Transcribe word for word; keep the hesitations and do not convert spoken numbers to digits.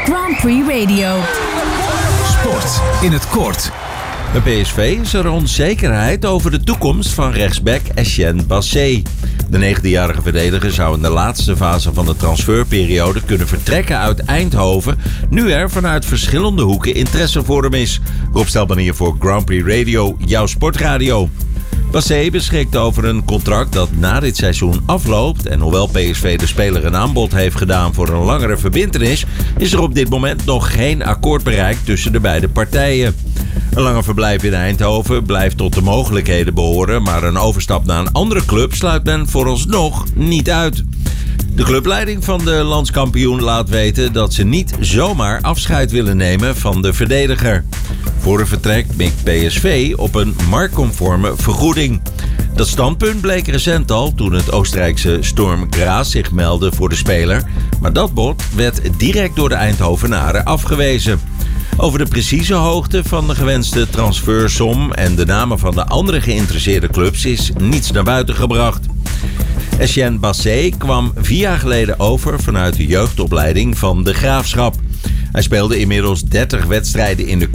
Grand Prix Radio. Sport in het kort. Bij P S V is er onzekerheid over de toekomst van rechtsback Etienne Bassé. De negentienjarige verdediger zou in de laatste fase van de transferperiode kunnen vertrekken uit Eindhoven, nu er vanuit verschillende hoeken interesse voor hem is. Rob Stelbanier voor Grand Prix Radio, jouw sportradio. Bassé beschikt over een contract dat na dit seizoen afloopt en hoewel P S V de speler een aanbod heeft gedaan voor een langere verbintenis, is er op dit moment nog geen akkoord bereikt tussen de beide partijen. Een langer verblijf in Eindhoven blijft tot de mogelijkheden behoren, maar een overstap naar een andere club sluit men vooralsnog niet uit. De clubleiding van de landskampioen laat weten dat ze niet zomaar afscheid willen nemen van de verdediger. Voor een vertrek mikt P S V op een marktconforme vergoeding. Dat standpunt bleek recent al toen het Oostenrijkse Sturm Graz zich meldde voor de speler, maar dat bod werd direct door de Eindhovenaren afgewezen. Over de precieze hoogte van de gewenste transfersom en de namen van de andere geïnteresseerde clubs is niets naar buiten gebracht. Etienne Bassé kwam vier jaar geleden over vanuit de jeugdopleiding van de Graafschap. Hij speelde inmiddels dertig wedstrijden in de